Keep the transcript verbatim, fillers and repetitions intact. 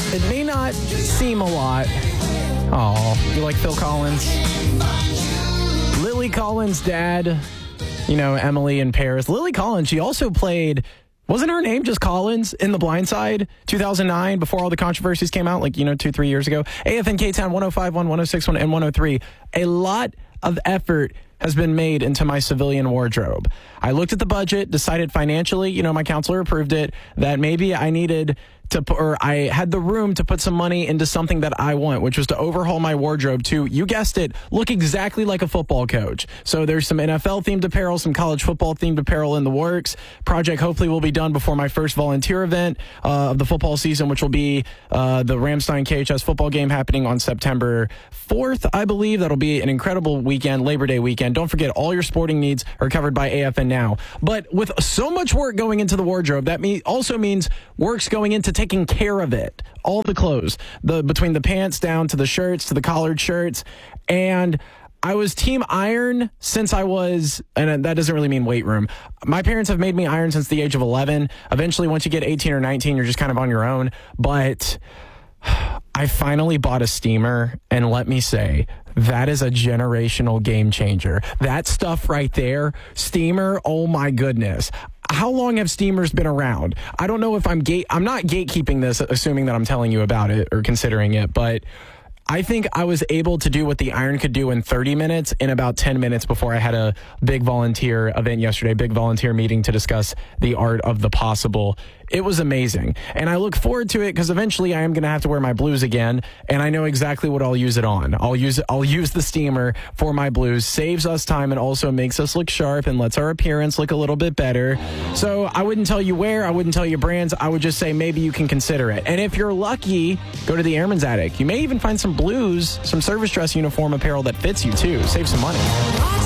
it may not seem a lot. Oh, you like Phil Collins? Lily Collins' dad, you know, Emily in Paris. Lily Collins, she also played, wasn't her name just Collins in The Blind Side, two thousand nine, before all the controversies came out, like, you know, two, three years ago? A F N K-Town, one oh five point one, one oh six point one, and one oh three. A lot of effort has been made into my civilian wardrobe. I looked at the budget, decided financially, you know, my counselor approved it, that maybe I needed to, or I had the room to put some money into something that I want, which was to overhaul my wardrobe to, you guessed it, look exactly like a football coach. So there's some N F L-themed apparel, some college football-themed apparel in the works. Project hopefully will be done before my first volunteer event uh, of the football season, which will be uh, the Ramstein K H S football game happening on September fourth, I believe. That'll be an incredible weekend, Labor Day weekend. Don't forget, all your sporting needs are covered by A F N Now. But with so much work going into the wardrobe, that mean, also means work's going into taking care of it. All the clothes, the between the pants down to the shirts to the collared shirts. And I was team iron since I was, and that doesn't really mean weight room. My parents have made me iron since the age of eleven. Eventually, once you get eighteen or nineteen, you're just kind of on your own. But I finally bought a steamer, and let me say, that is a generational game changer. That stuff right there, steamer, oh my goodness. How long have steamers been around? I don't know if I'm gate. I'm not gatekeeping this, assuming that I'm telling you about it or considering it, but I think I was able to do what the iron could do in thirty minutes in about ten minutes before I had a big volunteer event yesterday, big volunteer meeting to discuss the art of the possible. It was amazing. And I look forward to it because eventually I am going to have to wear my blues again, and I know exactly what I'll use it on. I'll use I'll use the steamer for my blues. Saves us time and also makes us look sharp and lets our appearance look a little bit better. So I wouldn't tell you where, I wouldn't tell you brands. I would just say maybe you can consider it. And if you're lucky, go to the Airman's Attic. You may even find some blues, some service dress uniform apparel that fits you too. Save some money.